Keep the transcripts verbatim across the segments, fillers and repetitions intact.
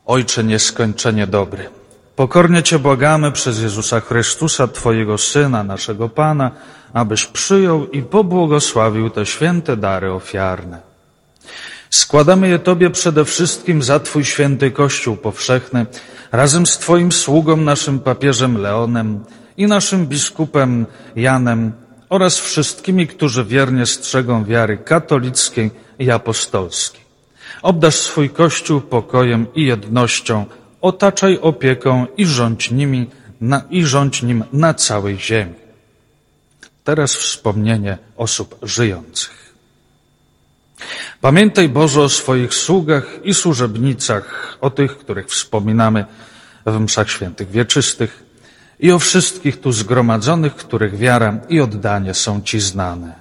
Ojcze nieskończenie dobry, pokornie Cię błagamy przez Jezusa Chrystusa, Twojego Syna, naszego Pana, abyś przyjął i pobłogosławił te święte dary ofiarne. Składamy je Tobie przede wszystkim za Twój święty Kościół powszechny, razem z Twoim sługą, naszym papieżem Leonem i naszym biskupem Janem oraz wszystkimi, którzy wiernie strzegą wiary katolickiej i apostolskiej. Obdarz swój Kościół pokojem i jednością, otaczaj opieką i rządź nimi na, i rządź nim na całej ziemi. Teraz wspomnienie osób żyjących. Pamiętaj, Boże, o swoich sługach i służebnicach, o tych, których wspominamy w mszach świętych wieczystych i o wszystkich tu zgromadzonych, których wiara i oddanie są Ci znane.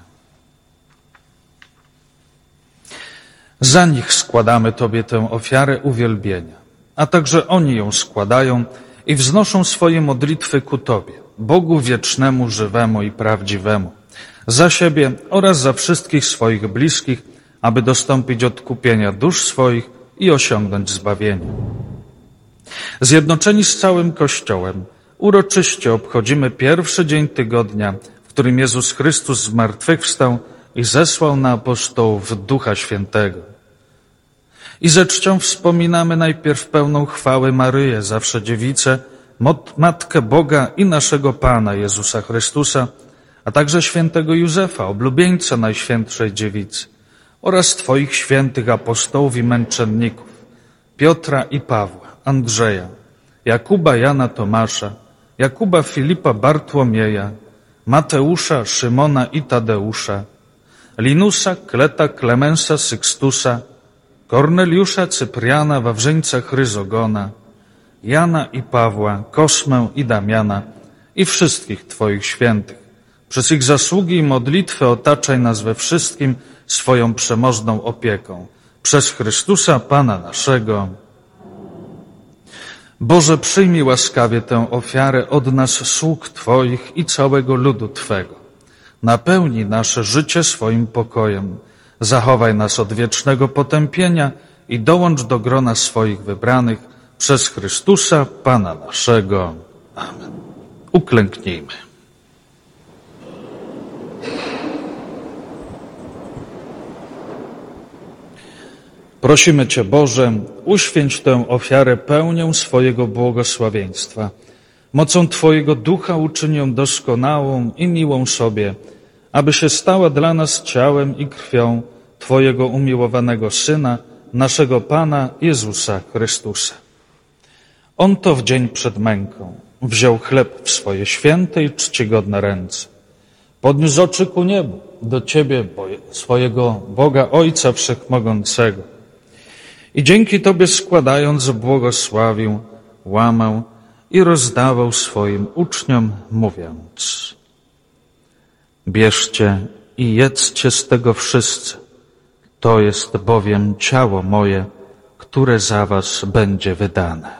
Za nich składamy Tobie tę ofiarę uwielbienia, a także oni ją składają i wznoszą swoje modlitwy ku Tobie, Bogu wiecznemu, żywemu i prawdziwemu, za siebie oraz za wszystkich swoich bliskich, aby dostąpić odkupienia dusz swoich i osiągnąć zbawienie. Zjednoczeni z całym Kościołem, uroczyście obchodzimy pierwszy dzień tygodnia, w którym Jezus Chrystus zmartwychwstał i zesłał na apostołów Ducha Świętego. I ze czcią wspominamy najpierw pełną chwały Maryję, zawsze dziewicę, Matkę Boga i naszego Pana Jezusa Chrystusa, a także świętego Józefa, oblubieńca Najświętszej Dziewicy, oraz Twoich świętych apostołów i męczenników, Piotra i Pawła, Andrzeja, Jakuba, Jana, Tomasza, Jakuba, Filipa, Bartłomieja, Mateusza, Szymona i Tadeusza, Linusa, Kleta, Klemensa, Sykstusa, Korneliusza, Cypriana, Wawrzyńca, Chryzogona, Jana i Pawła, Kosmę i Damiana i wszystkich Twoich świętych. Przez ich zasługi i modlitwy otaczaj nas we wszystkim swoją przemożną opieką. Przez Chrystusa, Pana naszego. Boże, przyjmij łaskawie tę ofiarę od nas, sług Twoich i całego ludu Twego. Napełnij nasze życie swoim pokojem. Zachowaj nas od wiecznego potępienia i dołącz do grona swoich wybranych przez Chrystusa, Pana naszego. Amen. Uklęknijmy. Prosimy Cię, Boże, uświęć tę ofiarę pełnią swojego błogosławieństwa. Mocą Twojego Ducha uczyń ją doskonałą i miłą sobie, aby się stała dla nas ciałem i krwią Twojego umiłowanego Syna, naszego Pana Jezusa Chrystusa. On to w dzień przed męką wziął chleb w swoje święte i czcigodne ręce. Podniósł oczy ku niebu, do Ciebie, swojego Boga Ojca Wszechmogącego. I dzięki Tobie składając błogosławił, łamał i rozdawał swoim uczniom, mówiąc: bierzcie i jedzcie z tego wszyscy, to jest bowiem ciało moje, które za was będzie wydane.